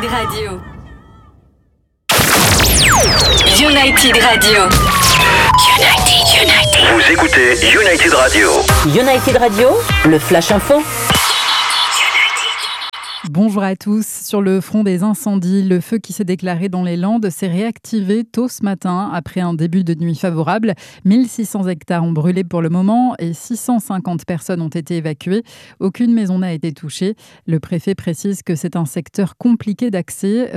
Radio. United Radio. United. Vous écoutez United Radio. United Radio, le Flash Info. Bonjour à tous. Sur le front des incendies, le feu qui s'est déclaré dans les Landes s'est réactivé tôt ce matin après un début de nuit favorable. 1600 hectares ont brûlé pour le moment et 650 personnes ont été évacuées. Aucune maison n'a été touchée. Le préfet précise que c'est un secteur compliqué d'accès.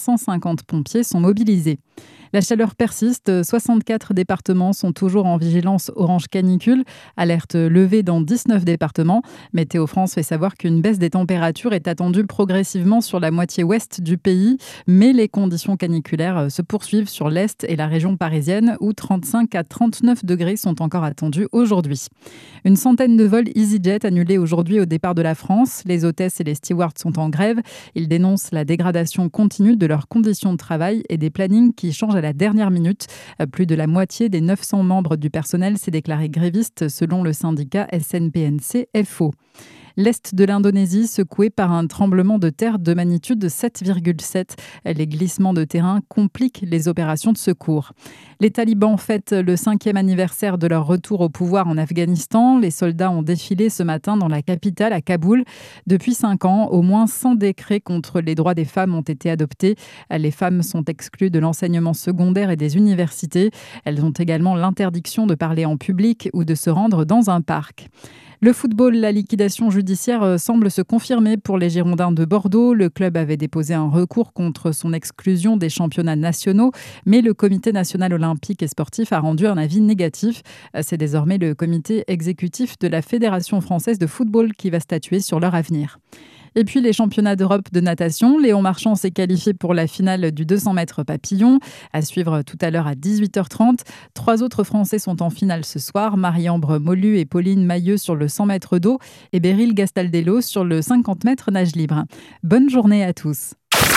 550 pompiers sont mobilisés. La chaleur persiste. 64 départements sont toujours en vigilance orange canicule. Alerte levée dans 19 départements. Météo France fait savoir qu'une baisse des températures est attendue progressivement sur la moitié ouest du pays. Mais les conditions caniculaires se poursuivent sur l'est et la région parisienne où 35 à 39 degrés sont encore attendus aujourd'hui. Une centaine de vols EasyJet annulés aujourd'hui au départ de la France. Les hôtesses et les stewards sont en grève. Ils dénoncent la dégradation continue de leurs conditions de travail et des plannings qui changent à la dernière minute. Plus de la moitié des 900 membres du personnel s'est déclaré gréviste selon le syndicat SNPNC-FO. L'est de l'Indonésie secoué par un tremblement de terre de magnitude 7,7. Les glissements de terrain compliquent les opérations de secours. Les talibans fêtent le 5e anniversaire de leur retour au pouvoir en Afghanistan. Les soldats ont défilé ce matin dans la capitale, à Kaboul. Depuis 5 ans, au moins 100 décrets contre les droits des femmes ont été adoptés. Les femmes sont exclues de l'enseignement secondaire et des universités. Elles ont également l'interdiction de parler en public ou de se rendre dans un parc. Le football, la liquidation judiciaire semble se confirmer pour les Girondins de Bordeaux. Le club avait déposé un recours contre son exclusion des championnats nationaux, mais le comité national olympique et sportif a rendu un avis négatif. C'est désormais le comité exécutif de la Fédération française de football qui va statuer sur leur avenir. Et puis les championnats d'Europe de natation. Léon Marchand s'est qualifié pour la finale du 200 mètres papillon. À suivre tout à l'heure à 18h30. 3 autres Français sont en finale ce soir. Marie-Ambre Molu et Pauline Mailleux sur le 100 mètres d'eau et Beryl Gastaldello sur le 50 mètres nage libre. Bonne journée à tous.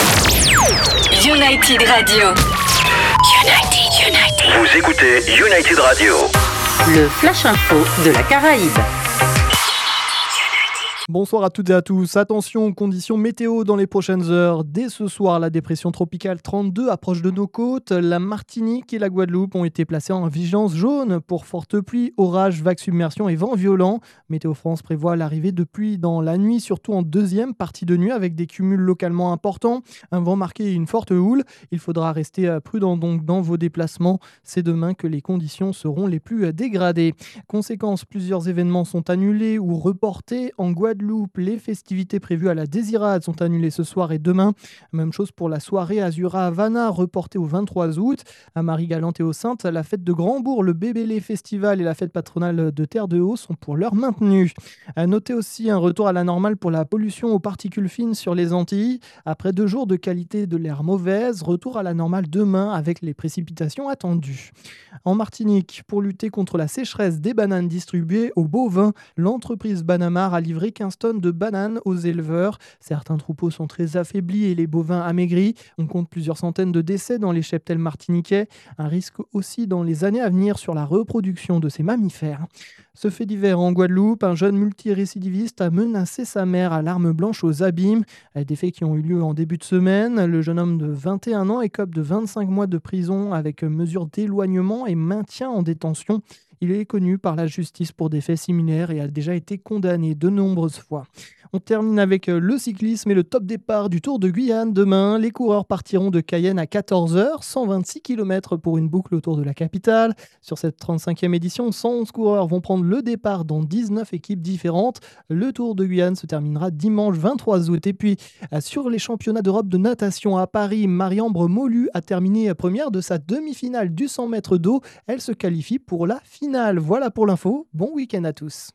United Radio. United. Vous écoutez United Radio. Le Flash Info de la Caraïbe. Bonsoir à toutes et à tous. Attention aux conditions météo dans les prochaines heures. Dès ce soir, la dépression tropicale 32 approche de nos côtes. La Martinique et la Guadeloupe ont été placées en vigilance jaune pour fortes pluies, orages, vagues, submersions et vents violents. Météo France prévoit l'arrivée de pluie dans la nuit, surtout en deuxième partie de nuit, avec des cumuls localement importants. Un vent marqué et une forte houle. Il faudra rester prudent donc dans vos déplacements. C'est demain que les conditions seront les plus dégradées. Conséquence, plusieurs événements sont annulés ou reportés. En Guadeloupe, les festivités prévues à la Désirade sont annulées ce soir et demain. Même chose pour la soirée Azura Havana, reportée au 23 août. À Marie-Galante et aux Saintes, la fête de Grand-Bourg, le Bébélé Festival et la fête patronale de Terre-de-Haut sont pour l'heure maintenus. À noter aussi un retour à la normale pour la pollution aux particules fines sur les Antilles. Après 2 jours de qualité de l'air mauvaise, retour à la normale demain avec les précipitations attendues. En Martinique, pour lutter contre la sécheresse des bananes distribuées aux bovins, l'entreprise Banamar a livré 15 tonnes de bananes aux éleveurs. Certains troupeaux sont très affaiblis et les bovins amaigris. On compte plusieurs centaines de décès dans les cheptels martiniquais. Un risque aussi dans les années à venir sur la reproduction de ces mammifères. Ce fait divers en Guadeloupe, un jeune multirécidiviste a menacé sa mère à l'arme blanche aux Abîmes. Des faits qui ont eu lieu en début de semaine. Le jeune homme de 21 ans écope de 25 mois de prison avec mesure d'éloignement et maintien en détention. Il est connu par la justice pour des faits similaires et a déjà été condamné de nombreuses fois. On termine avec le cyclisme et le top départ du Tour de Guyane. Demain, les coureurs partiront de Cayenne à 14h, 126 km pour une boucle autour de la capitale. Sur cette 35e édition, 111 coureurs vont prendre le départ dans 19 équipes différentes. Le Tour de Guyane se terminera dimanche 23 août. Et puis, sur les championnats d'Europe de natation à Paris, Marie-Ambre Molu a terminé première de sa demi-finale du 100 mètres d'eau. Elle se qualifie pour la finale. Voilà pour l'info. Bon week-end à tous.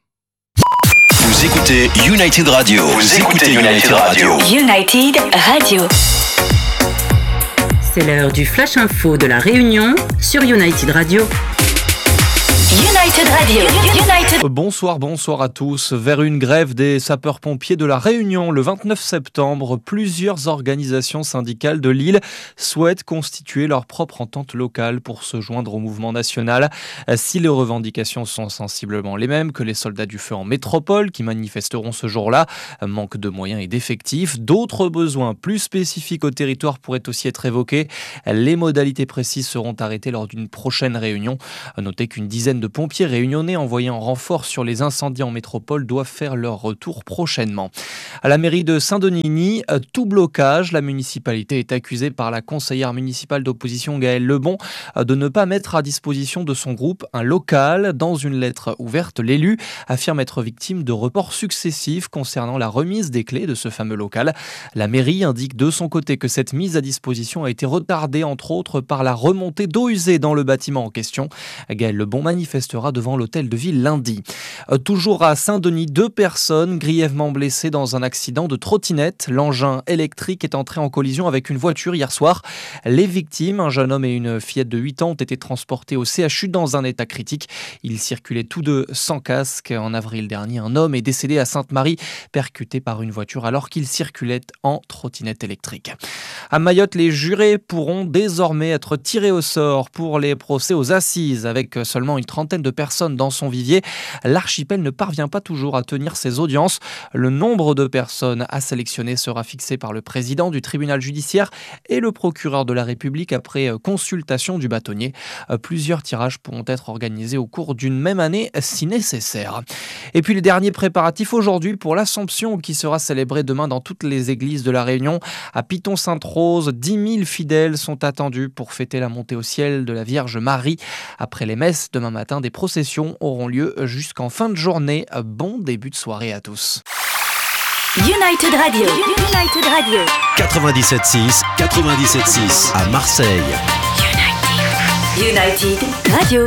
Vous écoutez United Radio. Vous écoutez United Radio. United Radio. C'est l'heure du Flash Info de la Réunion sur United Radio. United Radio. Bonsoir à tous. Vers une grève des sapeurs-pompiers de la Réunion le 29 septembre, plusieurs organisations syndicales de l'île souhaitent constituer leur propre entente locale pour se joindre au mouvement national. Si les revendications sont sensiblement les mêmes que les soldats du feu en métropole qui manifesteront ce jour-là, manque de moyens et d'effectifs, d'autres besoins plus spécifiques au territoire pourraient aussi être évoqués. Les modalités précises seront arrêtées lors d'une prochaine réunion. Notez qu'une dizaine de pompiers réunionnais envoyés en renfort sur les incendies en métropole doivent faire leur retour prochainement. À la mairie de Saint-Denis, tout blocage. La municipalité est accusée par la conseillère municipale d'opposition Gaëlle Lebon de ne pas mettre à disposition de son groupe un local. Dans une lettre ouverte, l'élu affirme être victime de reports successifs concernant la remise des clés de ce fameux local. La mairie indique de son côté que cette mise à disposition a été retardée entre autres par la remontée d'eau usée dans le bâtiment en question. Gaëlle Lebon manifestera devant l'hôtel de ville lundi. Toujours à Saint-Denis, 2 personnes grièvement blessées dans un accident de trottinette. L'engin électrique est entré en collision avec une voiture hier soir. Les victimes, un jeune homme et une fillette de 8 ans, ont été transportés au CHU dans un état critique. Ils circulaient tous deux sans casque. En avril dernier, un homme est décédé à Sainte-Marie, percuté par une voiture alors qu'il circulait en trottinette électrique. À Mayotte, les jurés pourront désormais être tirés au sort pour les procès aux assises. Avec seulement une trentaine de personnes dans son vivier, l'archipel ne parvient pas toujours à tenir ses audiences. Le nombre de personnes à sélectionner sera fixé par le président du tribunal judiciaire et le procureur de la République après consultation du bâtonnier. Plusieurs tirages pourront être organisés au cours d'une même année si nécessaire. Et puis les derniers préparatifs aujourd'hui pour l'Assomption qui sera célébrée demain dans toutes les églises de la Réunion. À Piton-Sainte-Rose, 10 000 fidèles sont attendus pour fêter la montée au ciel de la Vierge Marie. Après les messes, demain matin, des processions auront lieu jusqu'en fin de journée. Bon début de soirée à tous. United Radio. 97.6 à Marseille. United Radio.